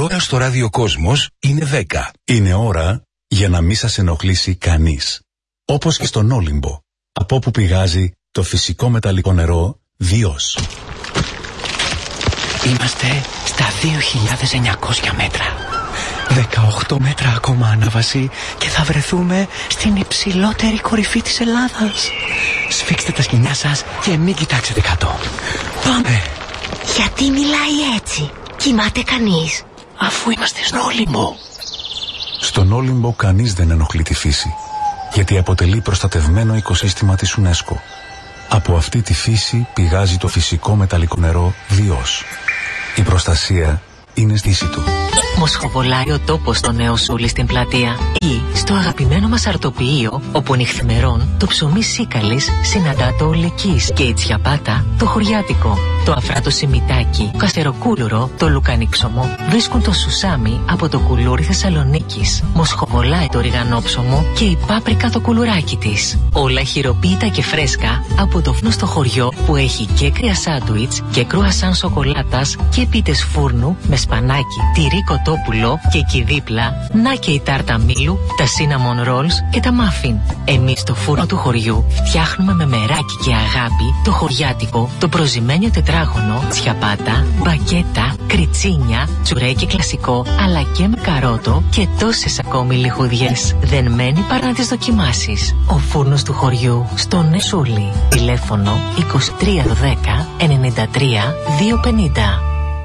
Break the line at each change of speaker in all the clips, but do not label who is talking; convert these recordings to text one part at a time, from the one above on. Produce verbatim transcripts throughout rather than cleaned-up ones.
ώρα στο ραδιοκόσμος είναι δέκα.
Είναι ώρα για να μην σας ενοχλήσει κανείς. Όπως και στον Όλυμπο, από όπου πηγάζει το φυσικό μεταλλικό νερό Διός.
Είμαστε στα δύο χιλιάδες εννιακόσια μέτρα. δεκαοκτώ μέτρα ακόμα ανάβαση και θα βρεθούμε στην υψηλότερη κορυφή της Ελλάδας. Σφίξτε τα σκοινιά σας και μην κοιτάξετε κάτω. Πάμε!
Γιατί μιλάει έτσι? Κοιμάται κανείς?
Αφού είμαστε στον Όλυμπο.
Στον Όλυμπο κανείς δεν ενοχλεί τη φύση, γιατί αποτελεί προστατευμένο οικοσύστημα της UNESCO. Από αυτή τη φύση πηγάζει το φυσικό μεταλλικό νερό Διός. Η προστασία είναι στήση του.
Μοσχοβολάει ο τόπος στο Νέο Σούλι στην πλατεία ή στο αγαπημένο μας αρτοποιείο, όπου νυχθημερών το ψωμί σίκαλης συναντά το ολεκής και η τσιαπάτα το χωριάτικο. Το αφράτο σιμιτάκι, το καστεροκούλουρο, το λουκανίψωμο βρίσκουν το σουσάμι από το κουλούρι Θεσσαλονίκης. Μοσχοβολάει το ριγανόψωμο και η πάπρικα το κουλουράκι της. Όλα χειροποίητα και φρέσκα από το φνο χωριό που έχει και κρύα σάντουιτς και κρουασάν σοκολάτας και πίτες φούρνου με σπανάκι, τυρί κοτόπουλο και εκεί δίπλα να και η τάρτα μήλου, τα cinnamon rolls και τα muffin. Εμείς στο φούρνο του χωριού φτιάχνουμε με μεράκι και αγάπη το χωριάτικο, το προζυμένιο τετράγωνο, τσιαπάτα, μπακέτα, κριτσίνια, τσουρέκι κλασικό, αλλά και με καρότο και τόσες ακόμη λιχουδιές. Δεν μένει παρά να τις δοκιμάσεις. Ο φούρνος του χωριού στο Νεσούλι. Τηλέφωνο είκοσι τρία δέκα ενενήντα τρία διακόσια πενήντα.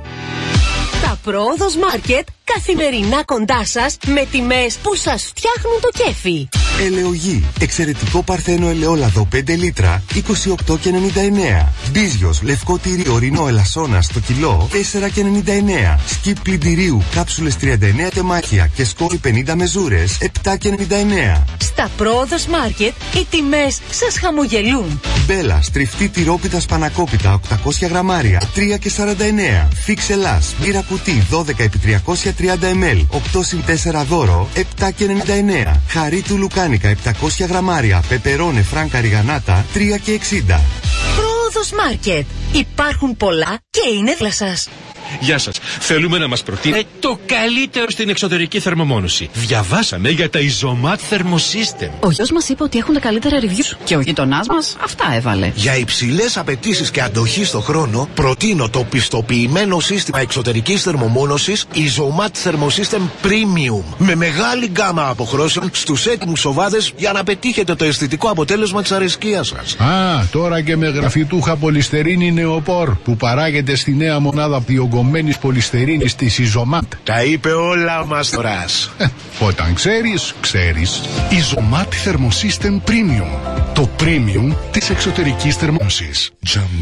Τα Πρόοδος Μάρκετ καθημερινά κοντά σας με τιμές που σας φτιάχνουν το κέφι.
Ελαιογή. Εξαιρετικό παρθένο ελαιόλαδο πέντε λίτρα είκοσι οκτώ και ενενήντα εννέα. Μπίζιος λευκό τυρί ορεινό ελασσόνα στο κιλό τέσσερα και ενενήντα εννέα. Σκιπ πλυντηρίου κάψουλες τριάντα εννέα τεμάχια και σκόρι πενήντα μεζούρες επτά και ενενήντα εννέα.
Στα Πρόοδος Μάρκετ οι τιμές σας χαμογελούν.
Μπέλα στριφτή τυρόπιτα σπανακόπιτα οκτακόσια γραμμάρια τρία και σαράντα εννέα. Φίξ Ελλάς μπύρα κουτί δώδεκα επί τριακόσια τριάντα μιλιλίτρα οκτώ συν τέσσερα δώρο επτά και ενενήντα εννέα. Χαρί του Λουκάνικα επτακόσια γραμμάρια πεπερώνε φράνκα ριγανάτα τρία και εξήντα.
Πρόοδος Μάρκετ. Υπάρχουν πολλά και είναι δίπλα σας.
Γεια σας. Θέλουμε να μας προτείνετε το καλύτερο στην εξωτερική θερμομόνωση. Διαβάσαμε για τα Isomat Thermosystem.
Ο γιος μας είπε ότι έχουν τα καλύτερα reviews και ο γειτονάς μας αυτά έβαλε.
Για υψηλές απαιτήσεις και αντοχή στο χρόνο, προτείνω το πιστοποιημένο σύστημα εξωτερικής θερμομόνωσης Isomat Thermosystem Premium. Με μεγάλη γκάμα αποχρώσεων στους έτοιμους σοβάδες για να πετύχετε το αισθητικό αποτέλεσμα της αρεσκίας σας.
Α, τώρα και με γραφιτούχα πολυστερίνη νεοπόρ που παράγεται στη νέα μονάδα διογκωμένης πολυστερίνης της Isomat.
Τα είπε όλα ο Μαστοράς.
Όταν ξέρεις, ξέρεις.
Isomat Thermosystem Premium. Το premium της εξωτερικής θερμόσης.